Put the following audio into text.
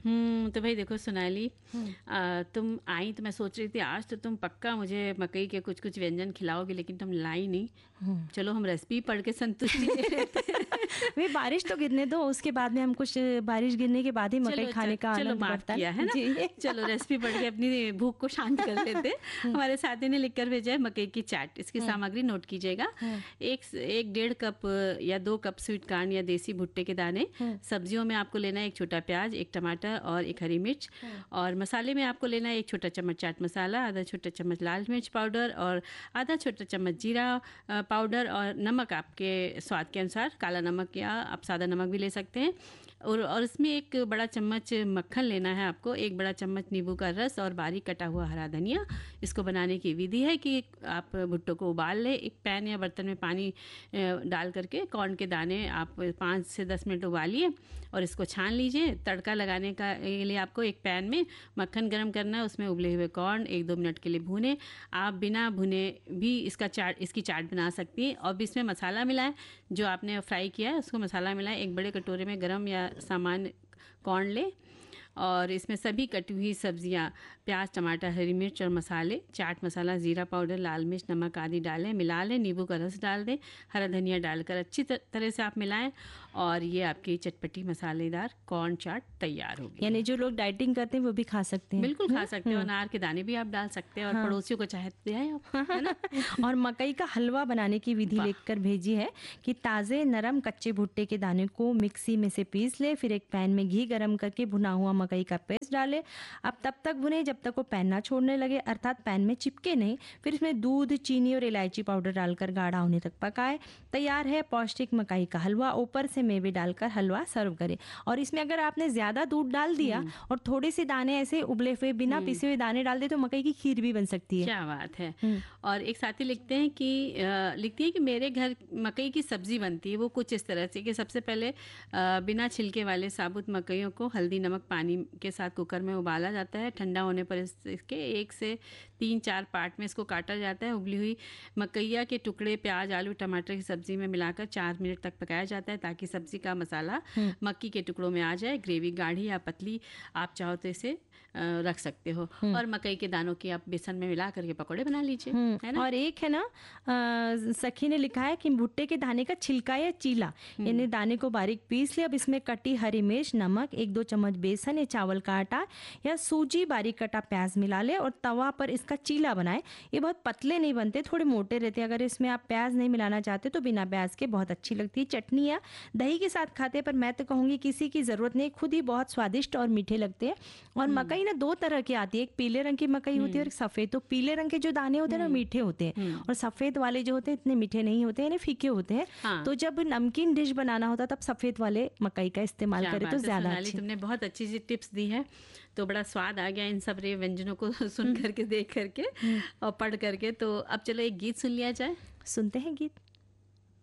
तो भाई देखो सोनाली, तुम आई तो मैं सोच रही थी आज तो तुम पक्का मुझे मकई के कुछ कुछ व्यंजन खिलाओगी, लेकिन तुम लाई नहीं। चलो हम रेसिपी पढ़ के संतुष्टि ले लेते हैं। वे बारिश तो गिरने दो, उसके बाद में हम कुछ बारिश गिरने के बाद ही मकई खाने का आनंद बढ़ता है ना। चलो रेसिपी पढ़ के अपनी भूख को शांत कर लेते। हमारे साथी ने लिखकर भेजा है मकई की चाट। इसकी सामग्री नोट कीजिएगा। एक 1.5 कप या 2 कप स्वीट कॉर्न या देसी भुट्टे के दाने। सब्जियों में आपको लेना है 1 छोटा प्याज, 1 टमाटर और 1 हरी मिर्च। और मसाले में आपको लेना है 1 छोटा चम्मच चाट मसाला, आधा छोटा चम्मच लाल मिर्च पाउडर और आधा छोटा चम्मच जीरा पाउडर, और नमक आपके स्वाद के अनुसार, काला नमक या आप सादा नमक भी ले सकते हैं। और इसमें 1 बड़ा चम्मच मक्खन लेना है आपको, 1 बड़ा चम्मच नींबू का रस और बारीक कटा हुआ हरा धनिया। इसको बनाने की विधि है कि आप भुट्टो को उबाल लें। एक पैन या बर्तन में पानी डाल करके कॉर्न के दाने आप 5 से 10 मिनट उबालिए और इसको छान लीजिए। तड़का लगाने का लिए आपको एक पैन में मक्खन गरम करना है, उसमें उबले हुए कॉर्न 1-2 मिनट के लिए भूनें। आप बिना भुने भी इसकी चाट बना सकती हैं। और इसमें मसाला मिलाएं, जो आपने फ्राई किया है उसको मसाला मिलाएं। एक बड़े कटोरे में गरम या सामान्य कॉर्न लें और इसमें सभी कटी हुई सब्जियां, प्याज, टमाटर, हरी मिर्च और मसाले, चाट मसाला, जीरा पाउडर, लाल मिर्च, नमक आदि डालें, मिला लें। नींबू का रस डाल दें, हरा धनिया डालकर अच्छी तरह से आप मिलाएं और ये आपकी चटपटी मसालेदार कॉर्न चाट तैयार होगी। यानी जो लोग डाइटिंग करते हैं वो भी खा सकते हैं। बिल्कुल खा सकते हैं। अनार के दाने भी आप डाल सकते हैं और पड़ोसियों को चाहे दे आए आप, है ना। और मकई का हलवा बनाने की विधि लिखकर भेजी है कि ताज़े नरम कच्चे भुट्टे के दाने को मिक्सी में से पीस ले, फिर एक पैन में घी गरम करके भुना हुआ मकई का पेस्ट डालें। अब तब तक भुने जब तक वो पैन ना छोड़ने लगे, अर्थात पैन में चिपके नहीं। फिर इसमें दूध, चीनी और इलायची पाउडर डालकर गाढ़ा होने तक पकाएं। तैयार है पौष्टिक मकई का हलवा। ऊपर से मेवे डालकर हलवा सर्व करें। और इसमें अगर आपने ज्यादा दूध डाल दिया और थोड़े से दाने ऐसे उबले हुए बिना पिसे हुए दाने डाल दे तो मकई की खीर भी बन सकती है। क्या बात है। और एक साथी लिखती है कि मेरे घर मकई की सब्जी बनती है। वो कुछ इस तरह से कि सबसे पहले बिना छिलके वाले साबुत मकइयों को हल्दी नमक पानी के साथ कुकर में उबाला जाता है। ठंडा होने पर इसके 1 से 3-4 पार्ट में इसको काटा जाता है। उबली हुई मकइया के टुकड़े प्याज, आलू, टमाटर की सब्जी में मिलाकर 4 मिनट तक पकाया जाता है ताकि सब्जी का मसाला मक्की के टुकड़ों में आ जाए। ग्रेवी गाढ़ी या पतली आप चाहो तो इसे रख सकते हो। और मकई के दानों की आप बेसन में मिला करके पकौड़े बना लीजिए, है ना। और एक है ना, सखी ने लिखा है कि भुट्टे के दाने का छिलका या चीला, यानी दाने को बारीक पीस ले। अब इसमें कटी हरी मिर्च, नमक, 1-2 चम्मच बेसन या चावल का आटा या सूजी, बारीक कटा प्याज मिला ले और तवा पर इसका चीला बनाए। ये बहुत पतले नहीं बनते, थोड़े मोटे रहते हैं। अगर इसमें आप प्याज नहीं मिलाना चाहते तो बिना प्याज के बहुत अच्छी लगती है। चटनी या दही के साथ खाते हैं, पर मैं तो कहूंगी किसी की जरूरत नहीं, खुद ही बहुत स्वादिष्ट और मीठे लगते हैं। और मकई ना 2 तरह की आती है, एक पीले रंग की मकई होती है और एक सफेद। तो पीले रंग के जो दाने होते हैं ना मीठे होते हैं और सफेद वाले जो होते हैं इतने मीठे नहीं होते हैं, यानी फीके होते हैं। तो जब नमकीन डिश बनाना होता तब सफेद वाले मकई का इस्तेमाल करें तो ज्यादा अच्छी। तुमने बहुत अच्छी सी टिप्स दी है, तो बड़ा स्वाद आ गया इन सब व्यंजनों को सुन करके, देख करके और पढ़ करके। तो अब चलो एक गीत सुन लिया जाए। सुनते हैं गीत।